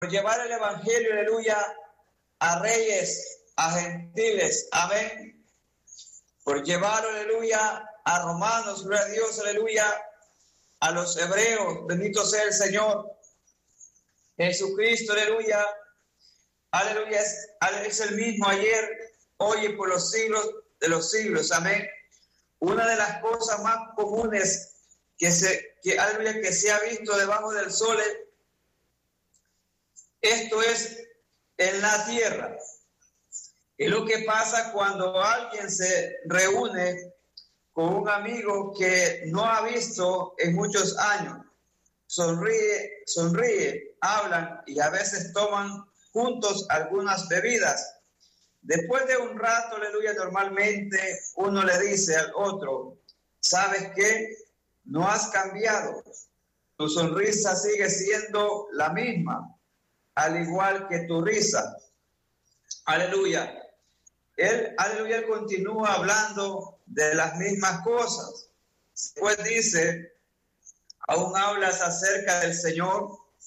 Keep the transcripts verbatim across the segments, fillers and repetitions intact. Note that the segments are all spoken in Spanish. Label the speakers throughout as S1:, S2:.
S1: llevar el evangelio, aleluya, a reyes, a gentiles, amén. Por llevar, aleluya, a romanos, gloria a Dios, aleluya, a los hebreos, bendito sea el Señor. Jesucristo, aleluya, aleluya, es, es el mismo ayer, hoy y por los siglos de los siglos, amén. Una de las cosas más comunes que se, que, aleluya, que se ha visto debajo del sol, esto es en la tierra. Es lo que pasa cuando alguien se reúne con un amigo que no ha visto en muchos años. Sonríe, sonríe, hablan y a veces toman juntos algunas bebidas. Después de un rato, aleluya, normalmente uno le dice al otro, ¿sabes qué? No has cambiado. Tu sonrisa sigue siendo la misma, al igual que tu risa. Aleluya. Él, aleluya, él continúa hablando de las mismas cosas. Después dice, aún hablas acerca del Señor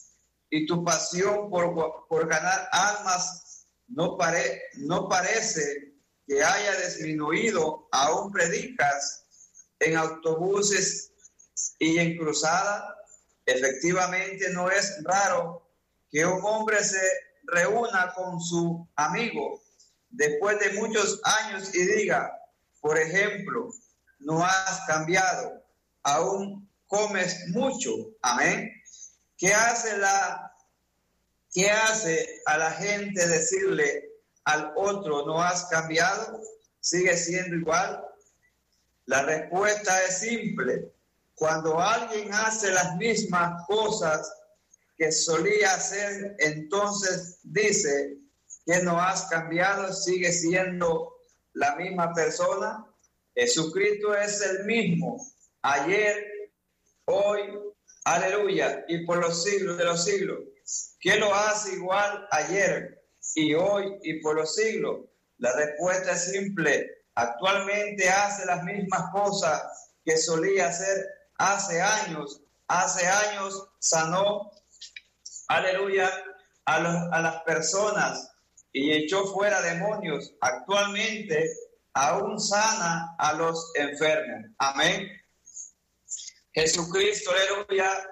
S1: y tu pasión por, por ganar almas no, pare, no parece que haya disminuido. Aún predicas en autobuses y en cruzada. Efectivamente, no es raro que un hombre se reúna con su amigo después de muchos años y diga, por ejemplo, no has cambiado, aún comes mucho, amén. ¿Qué hace la, qué hace a la gente decirle al otro, no has cambiado, sigue siendo igual? La respuesta es simple. Cuando alguien hace las mismas cosas que solía hacer, entonces dice que no has cambiado, sigue siendo la misma persona. Jesucristo es el mismo, ayer, hoy, aleluya, y por los siglos de los siglos. ¿Qué lo hace igual ayer y hoy y por los siglos? La respuesta es simple. Actualmente hace las mismas cosas que solía hacer hace años. Hace años sanó, aleluya, a, los, a las personas y echó fuera demonios. Actualmente aún sana a los enfermos. Amén. Jesucristo, aleluya,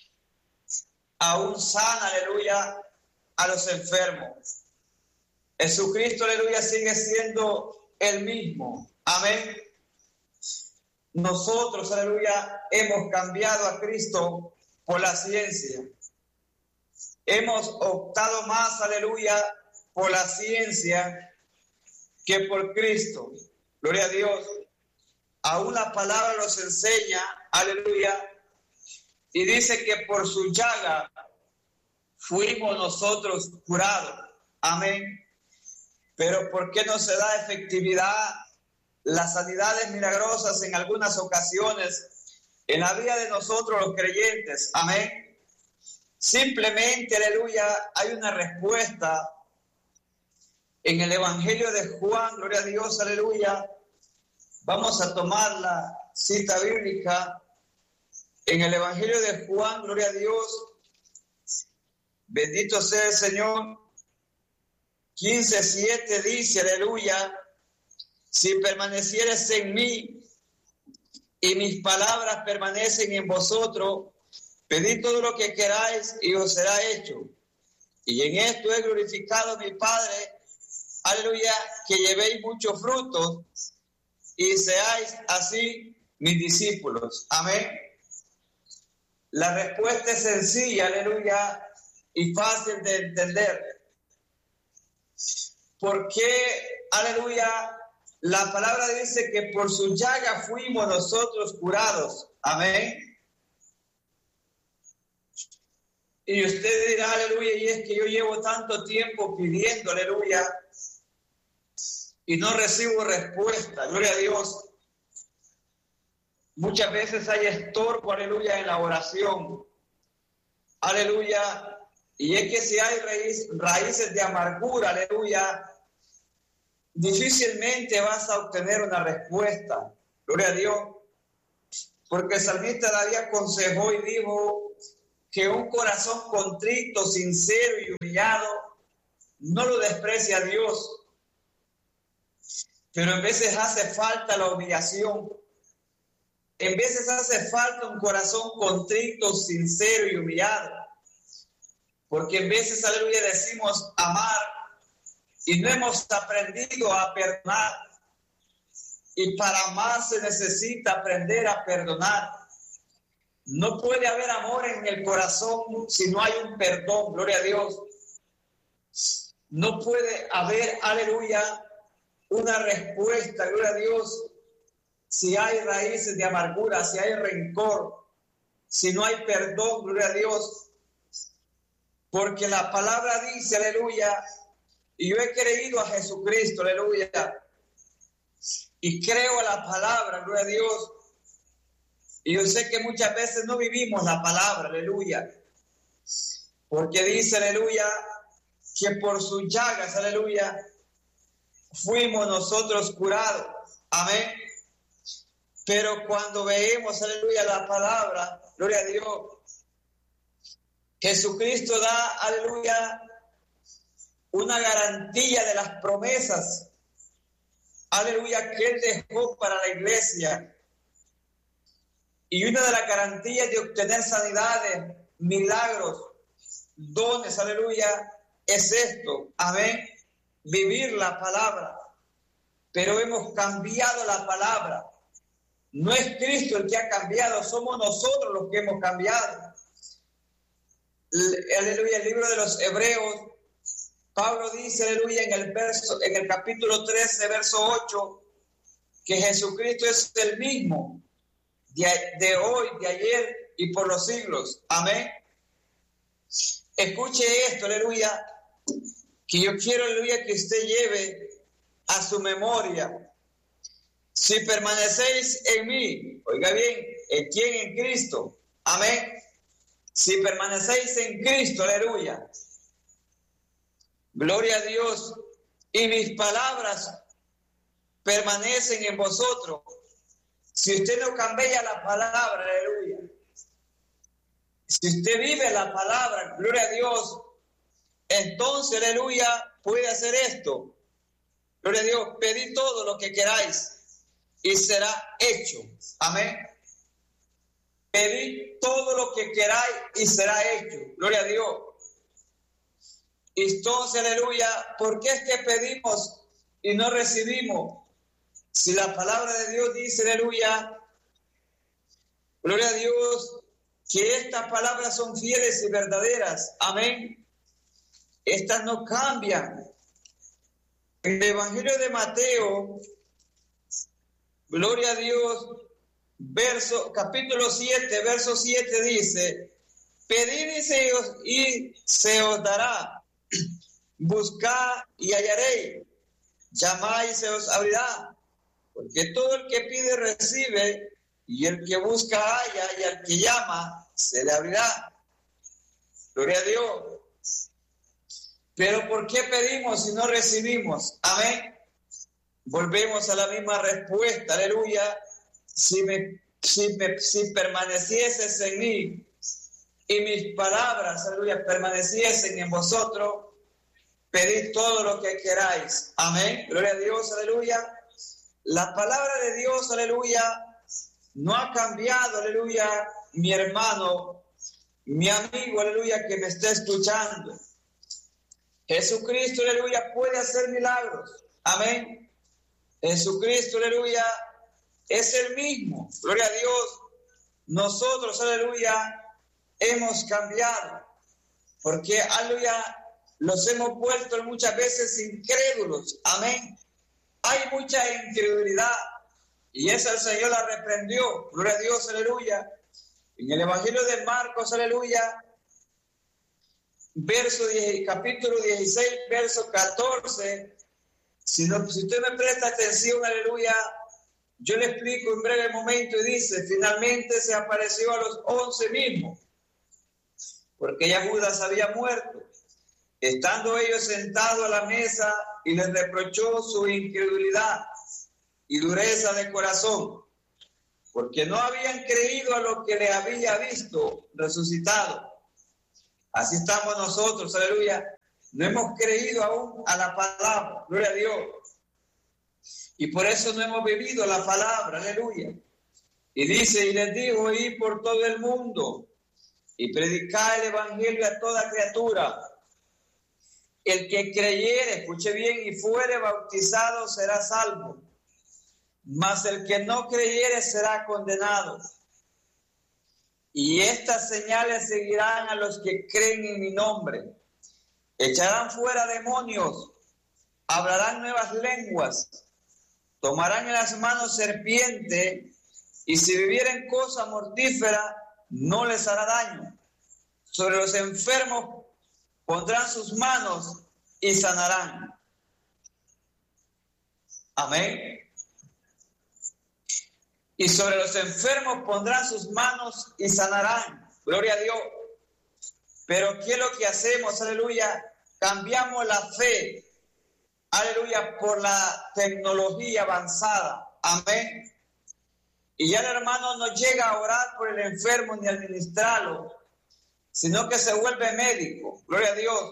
S1: aún sana, aleluya, a los enfermos. Jesucristo, aleluya, sigue siendo el mismo. Amén. Nosotros, aleluya, hemos cambiado a Cristo por la ciencia. Hemos optado más, aleluya, por la ciencia que por Cristo. Gloria a Dios. Aún la palabra nos enseña, aleluya, y dice que por su llaga fuimos nosotros curados. Amén. Pero ¿por qué no se da efectividad las sanidades milagrosas en algunas ocasiones en la vida de nosotros los creyentes? Amén. Simplemente, aleluya, hay una respuesta en el Evangelio de Juan, gloria a Dios, aleluya. Vamos a tomar la cita bíblica en el Evangelio de Juan, gloria a Dios. Bendito sea el Señor. quince siete dice, aleluya, si permanecieres en mí y mis palabras permanecen en vosotros, pedid todo lo que queráis y os será hecho. Y en esto he glorificado a mi Padre, aleluya, que llevéis muchos frutos y seáis así mis discípulos. Amén. La respuesta es sencilla, aleluya, y fácil de entender. ¿Por qué, aleluya, la palabra dice que por su llaga fuimos nosotros curados? Amén. Y usted dirá, aleluya, y es que yo llevo tanto tiempo pidiendo, aleluya, y no recibo respuesta. Gloria a Dios. Muchas veces hay estorbo, aleluya, en la oración. Aleluya. Y es que si hay raíz, raíces de amargura, aleluya, difícilmente vas a obtener una respuesta. Gloria a Dios. Porque el salmista David aconsejó y dijo, que un corazón contrito, sincero y humillado no lo desprecia a Dios. Pero en veces hace falta la humillación. En veces hace falta un corazón contrito, sincero y humillado. Porque en veces, aleluya, decimos amar y no hemos aprendido a perdonar. Y para amar se necesita aprender a perdonar. No puede haber amor en el corazón si no hay un perdón, gloria a Dios. No puede haber, aleluya, una respuesta, gloria a Dios, si hay raíces de amargura, si hay rencor, si no hay perdón, gloria a Dios. Porque la palabra dice, aleluya, y yo he creído a Jesucristo, aleluya, y creo a la palabra, gloria a Dios. Y yo sé que muchas veces no vivimos la palabra, aleluya, porque dice, aleluya, que por sus llagas, aleluya, fuimos nosotros curados, amén. Pero cuando veemos, aleluya, la palabra, gloria a Dios, Jesucristo da, aleluya, una garantía de las promesas, aleluya, que Él dejó para la iglesia. Y una de las garantías de obtener sanidades, milagros, dones, aleluya, es esto, amén, vivir la palabra. Pero hemos cambiado la palabra. No es Cristo el que ha cambiado, somos nosotros los que hemos cambiado. Aleluya, el libro de los Hebreos, Pablo dice, aleluya, en el verso, en el capítulo trece, verso ocho, que Jesucristo es el mismo de, de hoy, de ayer y por los siglos. Amén. Escuche esto, aleluya, que yo quiero, aleluya, que usted lleve a su memoria. Si permanecéis en mí, oiga bien, ¿en quién? En Cristo. Amén. Si permanecéis en Cristo, aleluya. Gloria a Dios. Y mis palabras permanecen en vosotros. Si usted no cambia la palabra, aleluya. Si usted vive la palabra, gloria a Dios, entonces, aleluya, puede hacer esto. Gloria a Dios, pedid todo lo que queráis y será hecho. Amén. Pedid todo lo que queráis y será hecho. Gloria a Dios. Entonces, aleluya, ¿por qué es que pedimos y no recibimos? Si la palabra de Dios dice, aleluya, gloria a Dios, que estas palabras son fieles y verdaderas. Amén. Estas no cambian. En el Evangelio de Mateo, gloria a Dios, verso, capítulo siete, verso siete dice, pedid y se os, y se os dará, buscad y hallaréis, llamad y se os abrirá, porque todo el que pide recibe, y el que busca halla, y al que llama se le abrirá. Gloria a Dios. Pero ¿por qué pedimos y no recibimos? Amén. Volvemos a la misma respuesta, aleluya. Si, me, si, me, si permanecieses en mí y mis palabras, aleluya, permaneciesen en vosotros, pedid todo lo que queráis. Amén. Gloria a Dios, aleluya. La palabra de Dios, aleluya, no ha cambiado, aleluya, mi hermano, mi amigo, aleluya, que me está escuchando. Jesucristo, aleluya, puede hacer milagros. Amén. Jesucristo, aleluya, es el mismo. Gloria a Dios. Nosotros, aleluya, hemos cambiado. Porque, aleluya, los hemos vuelto muchas veces incrédulos. Amén. Hay mucha incredulidad. Y esa el Señor la reprendió. Gloria a Dios, aleluya. En el Evangelio de Marcos, aleluya, verso diez, capítulo dieciséis, verso catorce. Si, no, si usted me presta atención, aleluya, yo le explico en breve momento y dice, finalmente se apareció a los once mismos, porque ya Judas había muerto, estando ellos sentados a la mesa, y les reprochó su incredulidad y dureza de corazón, porque no habían creído a lo que le había visto resucitado. Así estamos nosotros, aleluya. No hemos creído aún a la palabra, gloria a Dios. Y por eso no hemos vivido la palabra, aleluya. Y dice, y les digo, ir por todo el mundo y predicar el evangelio a toda criatura. El que creyere, escuche bien, y fuere bautizado será salvo, mas el que no creyere será condenado. Y estas señales seguirán a los que creen en mi nombre. Echarán fuera demonios, hablarán nuevas lenguas, tomarán en las manos serpiente, y si bebieren cosa mortífera, no les hará daño. Sobre los enfermos pondrán sus manos y sanarán. Amén. Y sobre los enfermos pondrán sus manos y sanarán. Gloria a Dios. Pero ¿qué es lo que hacemos? Aleluya. Cambiamos la fe. Aleluya. Por la tecnología avanzada. Amén. Y ya el hermano no llega a orar por el enfermo ni a administrarlo, sino que se vuelve médico. Gloria a Dios.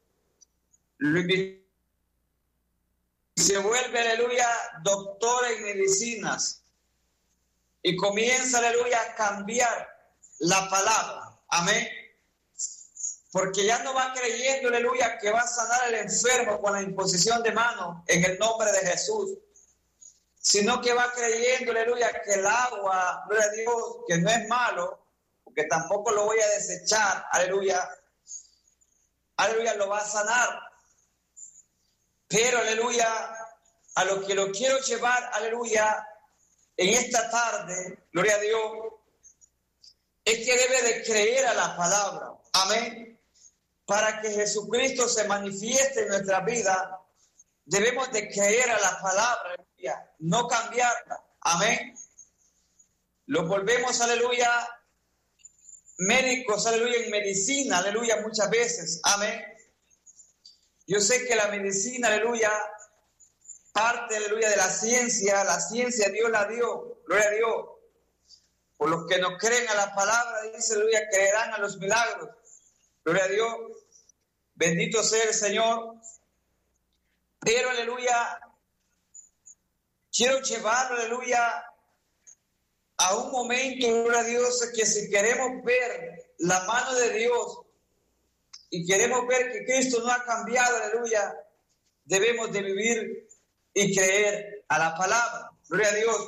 S1: Se vuelve, aleluya, doctor en medicinas. Y comienza, aleluya, a cambiar la palabra. Amén. Porque ya no va creyendo, aleluya, que va a sanar al enfermo con la imposición de manos en el nombre de Jesús. Sino que va creyendo, aleluya, que el agua, gloria a Dios, que no es malo, porque tampoco lo voy a desechar, aleluya, aleluya, lo va a sanar. Pero, aleluya, a lo que lo quiero llevar, aleluya, en esta tarde, gloria a Dios, es que debe de creer a la palabra, amén, para que Jesucristo se manifieste en nuestra vida. Debemos de creer a la palabra, aleluya, no cambiarla, amén. Lo volvemos, aleluya, médicos, aleluya, en medicina, aleluya, muchas veces, amén. Yo sé que la medicina, aleluya, parte, aleluya, de la ciencia, la ciencia Dios la dio, gloria a Dios. Por los que no creen a la palabra, dice, aleluya, creerán a los milagros, gloria a Dios. Bendito sea el Señor. Pero, aleluya, quiero llevarlo, aleluya, a un momento, gloria a Dios, que si queremos ver la mano de Dios y queremos ver que Cristo no ha cambiado, aleluya, debemos de vivir y creer a la palabra, gloria a Dios.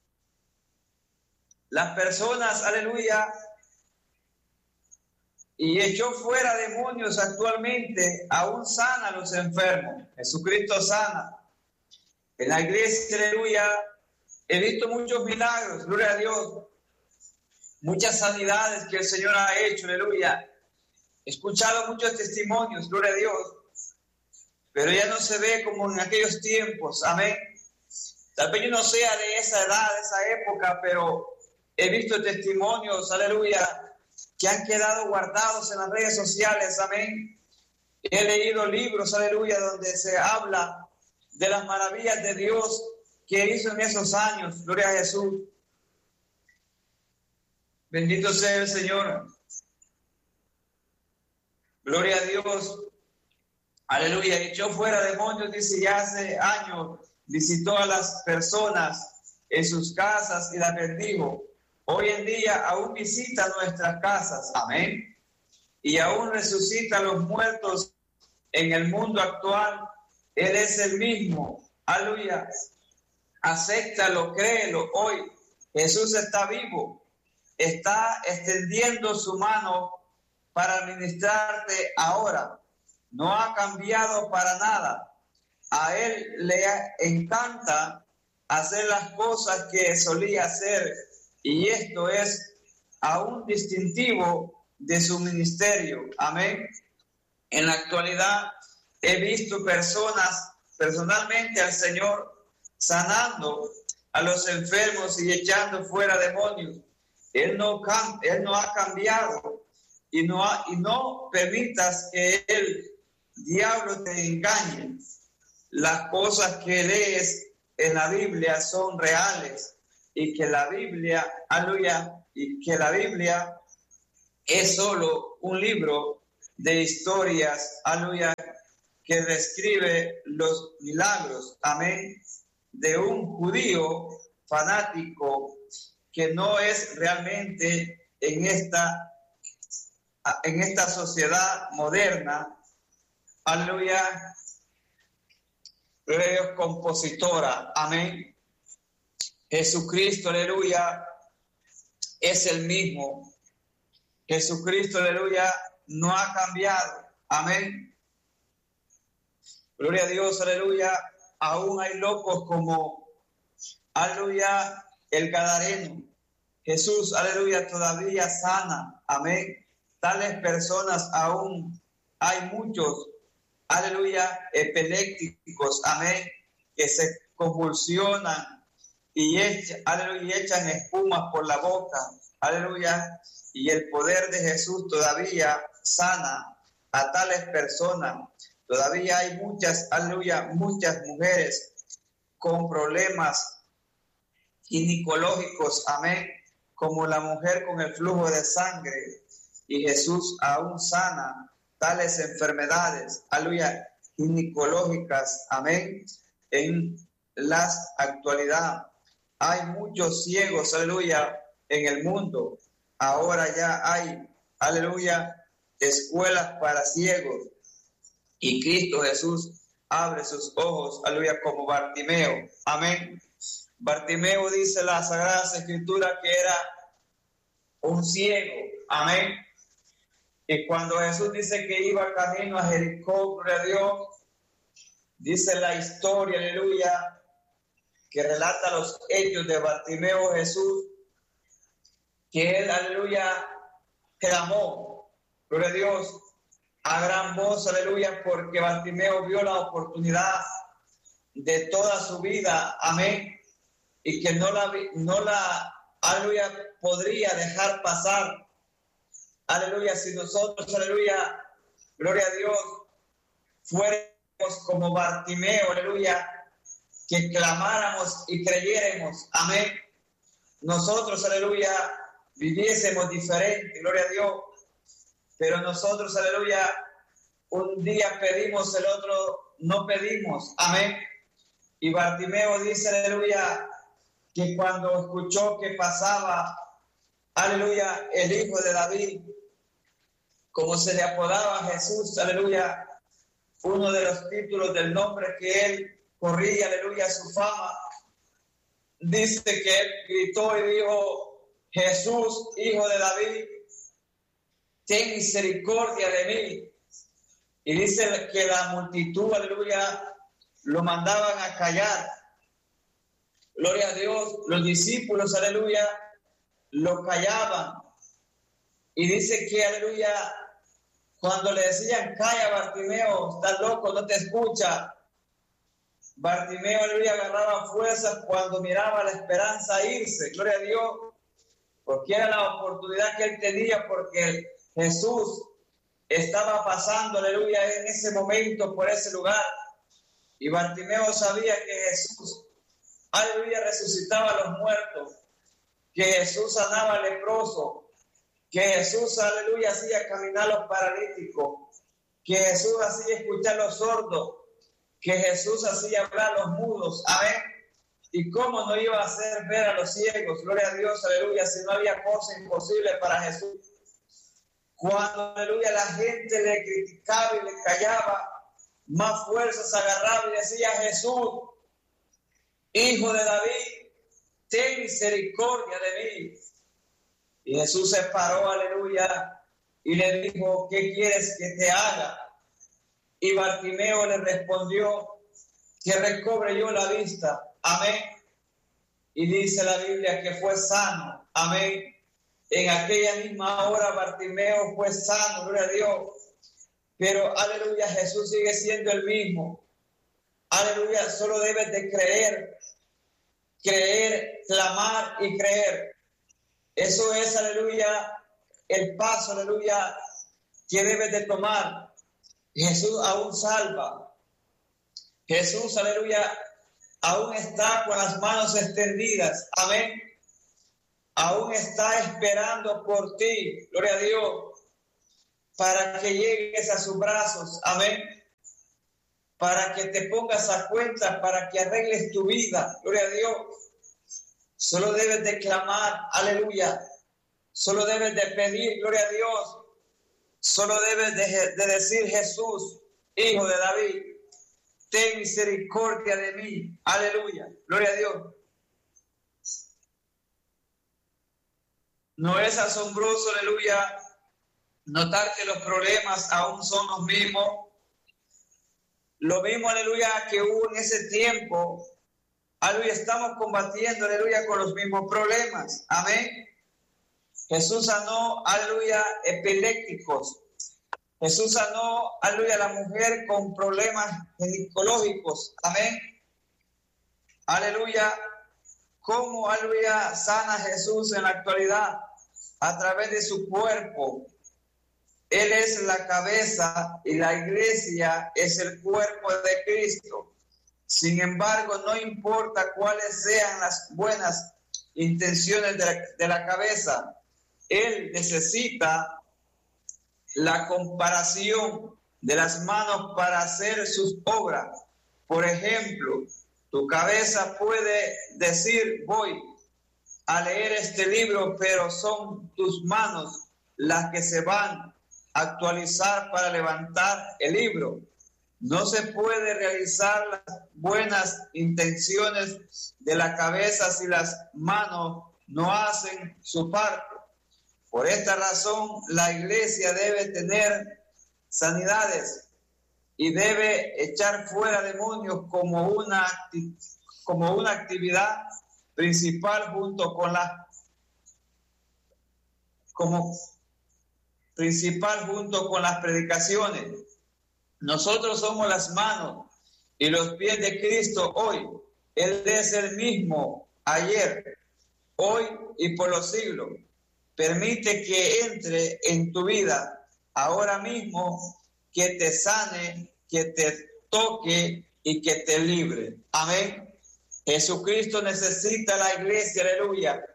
S1: Las personas, aleluya, y echó fuera demonios actualmente, aún sana a los enfermos. Jesucristo sana. En la iglesia, aleluya, he visto muchos milagros, gloria a Dios. Muchas sanidades que el Señor ha hecho, aleluya. He escuchado muchos testimonios, gloria a Dios. Pero ya no se ve como en aquellos tiempos, amén. Tal vez yo no sea de esa edad, de esa época, pero he visto testimonios, aleluya, que han quedado guardados en las redes sociales, amén. He leído libros, aleluya, donde se habla de las maravillas de Dios que hizo en esos años, gloria a Jesús. Bendito sea el Señor. Gloria a Dios. Aleluya. Echó fuera demonios, dice, ya hace años visitó a las personas en sus casas y las bendijo. Hoy en día aún visita nuestras casas, amén, y aún resucita a los muertos en el mundo actual. Él es el mismo, aleluya. Acéptalo, créelo, hoy Jesús está vivo, está extendiendo su mano para administrarte ahora. No ha cambiado para nada. A Él le encanta hacer las cosas que solía hacer. Y esto es aún distintivo de su ministerio. Amén. En la actualidad he visto personas, personalmente al Señor, sanando a los enfermos y echando fuera demonios. Él no, él no ha cambiado y no, ha, y no permitas que el diablo te engañe. Las cosas que lees en la Biblia son reales. Y que la Biblia, aleluya, y que la Biblia es solo un libro de historias, aleluya, que describe los milagros, amén, de un judío fanático que no es realmente en esta, en esta sociedad moderna, aleluya, compositora, amén. Jesucristo, aleluya, es el mismo. Jesucristo, aleluya, no ha cambiado, amén. Gloria a Dios, aleluya. Aún hay locos como, aleluya, el Gadareno. Jesús, aleluya, todavía sana, amén. Tales personas aún hay muchos, aleluya, epilépticos, amén, que se convulsionan y echan, aleluya, y echan espuma por la boca, aleluya, y el poder de Jesús todavía sana a tales personas. Todavía hay muchas, aleluya, muchas mujeres con problemas ginecológicos, amén, como la mujer con el flujo de sangre, y Jesús aún sana tales enfermedades, aleluya, ginecológicas, amén. En la actualidad hay muchos ciegos, aleluya, en el mundo. Ahora ya hay, aleluya, escuelas para ciegos, y Cristo Jesús abre sus ojos, aleluya, como Bartimeo, amén. Bartimeo, dice la Sagrada Escritura, que era un ciego, amén. Y cuando Jesús dice que iba camino a Jericó, gloria a Dios, dice la historia, aleluya, que relata los hechos de Bartimeo Jesús, que él, aleluya, clamó, gloria a Dios, a gran voz, aleluya, porque Bartimeo vio la oportunidad de toda su vida, amén, y que no la, no la, aleluya, podría dejar pasar. Aleluya, si nosotros, aleluya, gloria a Dios, fuéramos como Bartimeo, aleluya, que clamáramos y creyéramos, amén, nosotros, aleluya, viviésemos diferente, gloria a Dios, pero nosotros, aleluya, un día pedimos, el otro no pedimos, amén, y Bartimeo dice, aleluya, que cuando escuchó que pasaba, aleluya, el hijo de David, como se le apodaba a Jesús, aleluya, uno de los títulos del nombre que él corría, aleluya, su fama, dice que él gritó y dijo, Jesús, hijo de David, ten misericordia de mí. Y dice que la multitud, aleluya, lo mandaban a callar. Gloria a Dios, los discípulos, aleluya, lo callaban. Y dice que, aleluya, cuando le decían, calla Bartimeo, estás loco, no te escucha. Bartimeo, aleluya, agarraba fuerzas cuando miraba la esperanza irse, gloria a Dios, porque era la oportunidad que él tenía, porque Jesús estaba pasando, aleluya, en ese momento por ese lugar. Y Bartimeo sabía que Jesús, aleluya, resucitaba a los muertos, que Jesús sanaba al leproso, que Jesús, aleluya, hacía caminar a los paralíticos, que Jesús hacía escuchar a los sordos, que Jesús hacía hablar a los mudos, amén. Y cómo no iba a hacer ver a los ciegos, gloria a Dios, aleluya, si no había cosa imposible para Jesús. Cuando, aleluya, la gente le criticaba y le callaba, más fuerzas agarraba y decía, Jesús, hijo de David, ten misericordia de mí. Y Jesús se paró, aleluya, y le dijo, ¿qué quieres que te haga? Y Bartimeo le respondió, que recobre yo la vista, amén. Y dice la Biblia que fue sano, amén. En aquella misma hora Bartimeo fue sano, gloria a Dios. Pero, aleluya, Jesús sigue siendo el mismo. Aleluya, solo debes de creer, creer, clamar y creer. Eso es, aleluya, el paso, aleluya, que debes de tomar. Jesús aún salva. Jesús, aleluya, aún está con las manos extendidas. Amén. Aún está esperando por ti. Gloria a Dios. para que llegues a sus brazos, amén, para que te pongas a cuenta, para que arregles tu vida, gloria a Dios. Solo debes de clamar, aleluya, solo debes de pedir, gloria a Dios, solo debes de, de decir: Jesús, Hijo de David, ten misericordia de mí, aleluya, gloria a Dios. No es asombroso, aleluya, notar que los problemas aún son los mismos. Lo mismo, aleluya, que hubo en ese tiempo. Aleluya, estamos combatiendo, aleluya, con los mismos problemas. Amén. Jesús sanó, aleluya, epilépticos. Jesús sanó, aleluya, a la mujer con problemas ginecológicos. Amén. Aleluya. ¿Cómo, aleluya, sana Jesús en la actualidad? A través de su cuerpo. Él es la cabeza y la iglesia es el cuerpo de Cristo. Sin embargo, no importa cuáles sean las buenas intenciones de la, de la cabeza, Él necesita la comparación de las manos para hacer sus obras. Por ejemplo, tu cabeza puede decir: voy a leer este libro, pero son tus manos las que se van a actualizar para levantar el libro. No se puede realizar las buenas intenciones de la cabeza si las manos no hacen su parte. Por esta razón, la iglesia debe tener sanidades y debe echar fuera demonios como una, como una actividad principal junto con la como principal junto con las predicaciones. Nosotros somos las manos y los pies de Cristo hoy. Él es el mismo ayer, hoy y por los siglos. Permite que entre en tu vida ahora mismo, que te sane, que te toque y que te libre. Amén. Jesucristo necesita la iglesia, aleluya.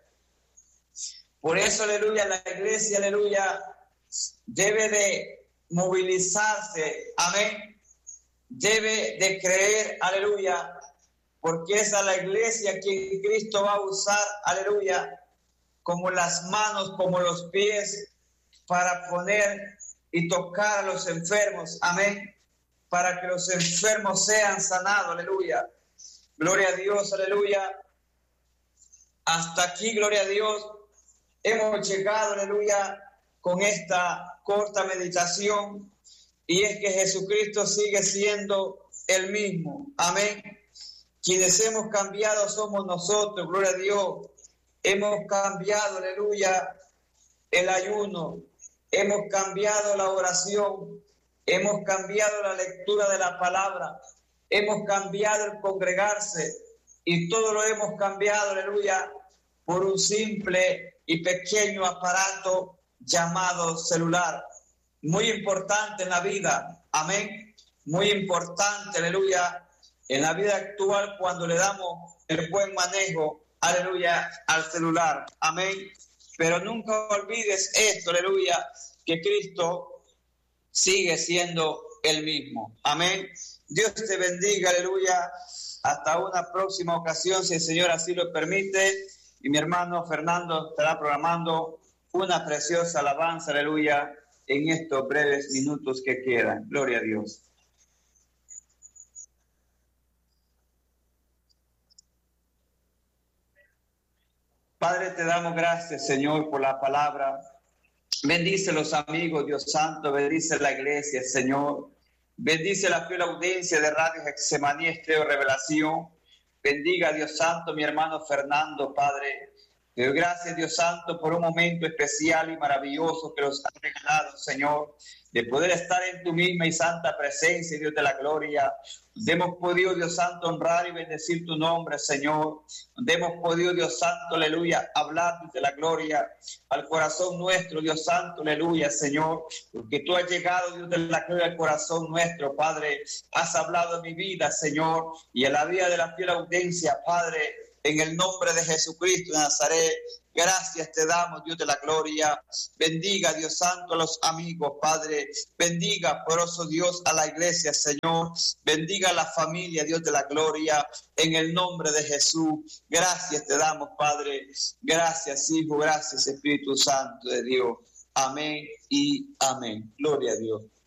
S1: Por eso, aleluya, la iglesia, aleluya, debe de movilizarse, amén. Debe de creer, aleluya, porque es a la iglesia que Cristo va a usar, aleluya, como las manos, como los pies, para poner y tocar a los enfermos, amén, para que los enfermos sean sanados, aleluya. Gloria a Dios, aleluya. Hasta aquí, gloria a Dios, hemos llegado, aleluya, con esta corta meditación, y es que Jesucristo sigue siendo el mismo, amén. Quienes hemos cambiado somos nosotros, gloria a Dios. Hemos cambiado, aleluya, el ayuno, hemos cambiado la oración, hemos cambiado la lectura de la palabra, hemos cambiado el congregarse, y todo lo hemos cambiado, aleluya, por un simple y pequeño aparato llamado celular. Muy importante en la vida, amén, muy importante, aleluya, en la vida actual cuando le damos el buen manejo, aleluya, al celular, amén. Pero nunca olvides esto, aleluya, que Cristo sigue siendo el mismo, amén. Dios te bendiga, aleluya, hasta una próxima ocasión, si el Señor así lo permite, y mi hermano Fernando estará programando una preciosa alabanza, aleluya, en estos breves minutos que quedan. Gloria a Dios. Padre, te damos gracias, Señor, por la palabra. Bendice los amigos, Dios Santo, bendice la iglesia, Señor. Bendice la fiel audiencia de Radio Getsemaní, Estéreo Revelación. Bendiga, Dios Santo, mi hermano Fernando, Padre. Te doy gracias, Dios Santo, por un momento especial y maravilloso que nos has regalado, Señor, de poder estar en tu misma y santa presencia, Dios de la gloria. Donde hemos podido, Dios Santo, honrar y bendecir tu nombre, Señor. Donde hemos podido, Dios Santo, aleluya, hablar de la gloria al corazón nuestro, Dios Santo, aleluya, Señor. Porque tú has llegado, Dios de la gloria, al corazón nuestro, Padre. Has hablado en mi vida, Señor, y en la vida de la fiel audiencia, Padre. en el nombre de Jesucristo de Nazaret. Gracias te damos, Dios de la gloria. Bendiga, Dios santo, a los amigos, Padre. Bendiga, poderoso Dios, a la iglesia, Señor. Bendiga a la familia, Dios de la gloria, en el nombre de Jesús. Gracias te damos, Padre. Gracias, Hijo. Gracias, Espíritu Santo de Dios. Amén y amén. Gloria a Dios.